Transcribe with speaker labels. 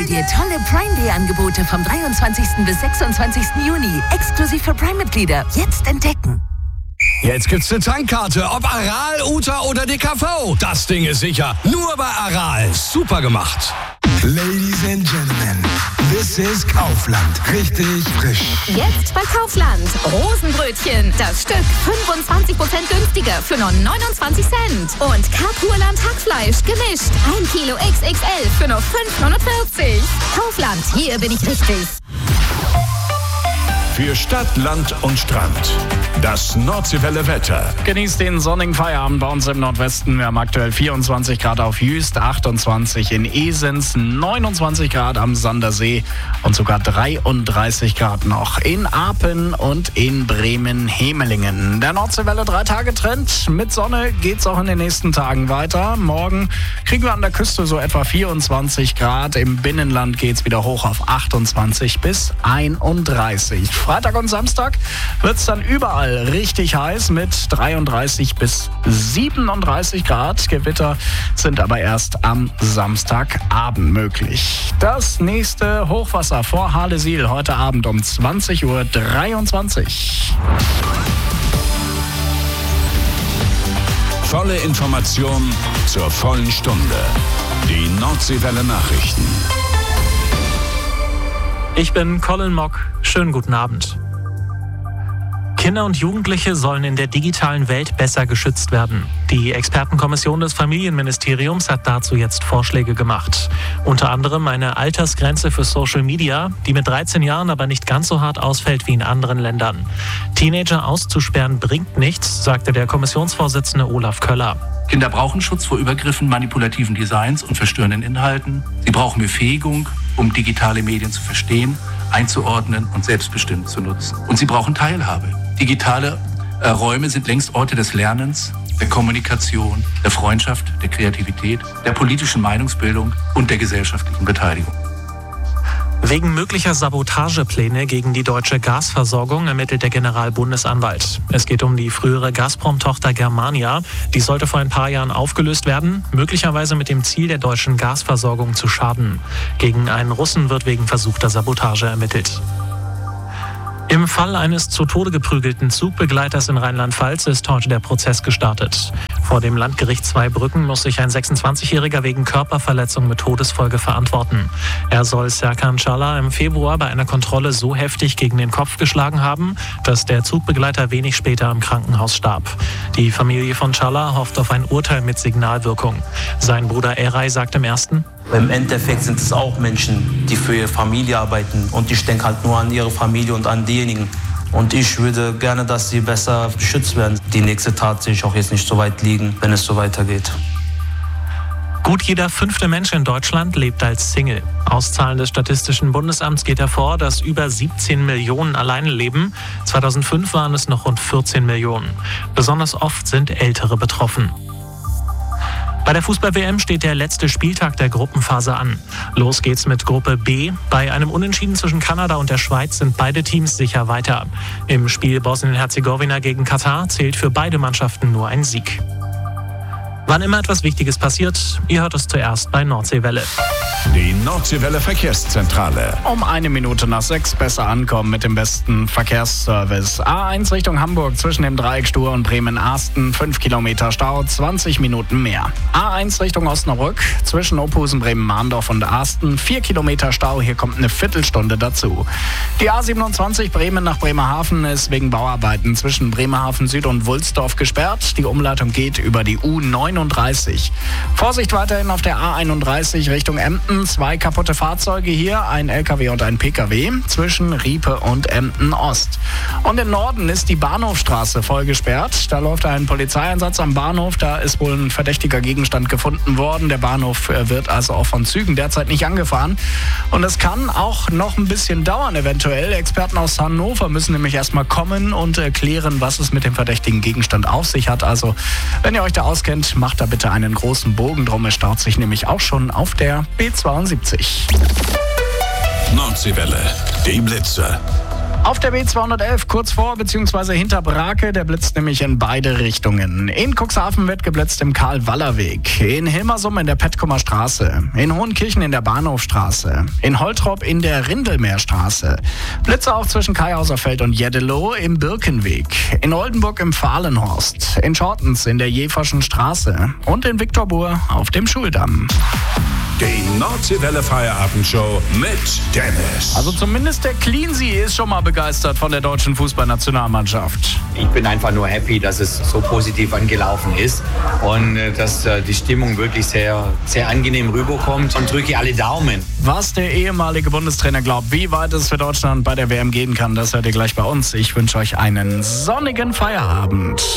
Speaker 1: dir tolle Prime Day Angebote vom 23. bis 26. Juni. Exklusiv für Prime-Mitglieder. Jetzt entdecken.
Speaker 2: Jetzt gibt's eine Tankkarte, ob Aral, Uta oder DKV. Das Ding ist sicher. Nur bei Aral. Super gemacht.
Speaker 3: Ladies and Gentlemen, this is Kaufland. Richtig frisch.
Speaker 4: Jetzt bei Kaufland. Rosenbrötchen. Das Stück 25% günstiger für nur 29 Cent. Und Karpurland Hackfleisch gemischt. 1 Kilo XXL für nur 5,49. Kaufland, hier bin ich richtig.
Speaker 5: Für Stadt, Land und Strand. Das Nordseewelle Wetter.
Speaker 6: Genießt den sonnigen Feierabend bei uns im Nordwesten. Wir haben aktuell 24 Grad auf Jüst, 28 in Esens, 29 Grad am Sandersee und sogar 33 Grad noch in Apen und in Bremen-Hemelingen. Der Nordseewelle 3-Tage-Trend. Mit Sonne geht's auch in den nächsten Tagen weiter. Morgen kriegen wir an der Küste so etwa 24 Grad. Im Binnenland geht's wieder hoch auf 28 bis 31. Freitag und Samstag wird's dann überall richtig heiß mit 33 bis 37 Grad. Gewitter sind aber erst am Samstagabend möglich. Das nächste Hochwasser vor Hadesil heute Abend um 20:23 Uhr.
Speaker 5: Volle Information zur vollen Stunde. Die Nordseewelle Nachrichten.
Speaker 7: Ich bin Colin Mock. Schönen guten Abend. Kinder und Jugendliche sollen in der digitalen Welt besser geschützt werden. Die Expertenkommission des Familienministeriums hat dazu jetzt Vorschläge gemacht. Unter anderem eine Altersgrenze für Social Media, die mit 13 Jahren aber nicht ganz so hart ausfällt wie in anderen Ländern. Teenager auszusperren bringt nichts, sagte der Kommissionsvorsitzende Olaf Köller.
Speaker 8: Kinder brauchen Schutz vor Übergriffen, manipulativen Designs und verstörenden Inhalten. Sie brauchen Befähigung, um digitale Medien zu verstehen, einzuordnen und selbstbestimmt zu nutzen. Und sie brauchen Teilhabe. Digitale Räume sind längst Orte des Lernens, der Kommunikation, der Freundschaft, der Kreativität, der politischen Meinungsbildung und der gesellschaftlichen Beteiligung.
Speaker 7: Wegen möglicher Sabotagepläne gegen die deutsche Gasversorgung ermittelt der Generalbundesanwalt. Es geht um die frühere Gazprom-Tochter Germania. Die sollte vor ein paar Jahren aufgelöst werden, möglicherweise mit dem Ziel, der deutschen Gasversorgung zu schaden. Gegen einen Russen wird wegen versuchter Sabotage ermittelt. Im Fall eines zu Tode geprügelten Zugbegleiters in Rheinland-Pfalz ist heute der Prozess gestartet. Vor dem Landgericht Zweibrücken muss sich ein 26-Jähriger wegen Körperverletzung mit Todesfolge verantworten. Er soll Serkan Çağlar im Februar bei einer Kontrolle so heftig gegen den Kopf geschlagen haben, dass der Zugbegleiter wenig später im Krankenhaus starb. Die Familie von Çağlar hofft auf ein Urteil mit Signalwirkung. Sein Bruder Eray sagt im Ersten:
Speaker 9: Im Endeffekt sind es auch Menschen, die für ihre Familie arbeiten. Und ich denke halt nur an ihre Familie und an diejenigen. Und ich würde gerne, dass sie besser geschützt werden. Die nächste Tat sehe ich auch jetzt nicht so weit liegen, wenn es so weitergeht.
Speaker 7: Gut jeder 5. Mensch in Deutschland lebt als Single. Aus Zahlen des Statistischen Bundesamts geht hervor, dass über 17 Millionen alleine leben. 2005 waren es noch rund 14 Millionen. Besonders oft sind Ältere betroffen. Bei der Fußball-WM steht der letzte Spieltag der Gruppenphase an. Los geht's mit Gruppe B. Bei einem Unentschieden zwischen Kanada und der Schweiz sind beide Teams sicher weiter. Im Spiel Bosnien-Herzegowina gegen Katar zählt für beide Mannschaften nur ein Sieg. Wann immer etwas Wichtiges passiert, ihr hört es zuerst bei Nordseewelle.
Speaker 5: Die Nordseewelle Verkehrszentrale.
Speaker 6: Um 6:01 besser ankommen mit dem besten Verkehrsservice. A1 Richtung Hamburg zwischen dem Dreieck Stur und Bremen-Arsten 5 Kilometer Stau, 20 Minuten mehr. A1 Richtung Osnabrück zwischen Ophusen, Bremen-Mahndorf und Arsten 4 Kilometer Stau, hier kommt eine Viertelstunde dazu. Die A27 Bremen nach Bremerhaven ist wegen Bauarbeiten zwischen Bremerhaven Süd und Wulsdorf gesperrt. Die Umleitung geht über die U39. Vorsicht weiterhin auf der A31 Richtung Emden. 2 kaputte Fahrzeuge hier, ein LKW und ein PKW zwischen Riepe und Emden Ost. Und im Norden ist die Bahnhofstraße voll gesperrt. Da läuft ein Polizeieinsatz am Bahnhof. Da ist wohl ein verdächtiger Gegenstand gefunden worden. Der Bahnhof wird also auch von Zügen derzeit nicht angefahren. Und es kann auch noch ein bisschen dauern eventuell. Experten aus Hannover müssen nämlich erstmal kommen und klären, was es mit dem verdächtigen Gegenstand auf sich hat. Also, wenn ihr euch da auskennt, macht da bitte einen großen Bogen drum. Es staut sich nämlich auch schon auf der B72.
Speaker 5: Nordseewelle, die Blitze.
Speaker 6: Auf der B211 kurz vor bzw. hinter Brake, der blitzt nämlich in beide Richtungen. In Cuxhaven wird geblitzt im Karl-Waller-Weg, in Hilmersum in der Petkumer Straße, in Hohenkirchen in der Bahnhofstraße, in Holtrop in der Rindelmeerstraße. Blitze auch zwischen Kaihauser Feld und Jeddeloh im Birkenweg, in Oldenburg im Fahlenhorst, in Schortens in der Jeverschen Straße und in Viktorbur auf dem Schuldamm.
Speaker 5: Die Nordseewelle Feierabendshow mit Dennis.
Speaker 6: Also zumindest der Cleansee ist schon mal begeistert von der deutschen Fußballnationalmannschaft.
Speaker 10: Ich bin einfach nur happy, dass es so positiv angelaufen ist und dass die Stimmung wirklich sehr, sehr angenehm rüberkommt und drücke alle Daumen.
Speaker 6: Was der ehemalige Bundestrainer glaubt, wie weit es für Deutschland bei der WM gehen kann, das hört ihr gleich bei uns. Ich wünsche euch einen sonnigen Feierabend.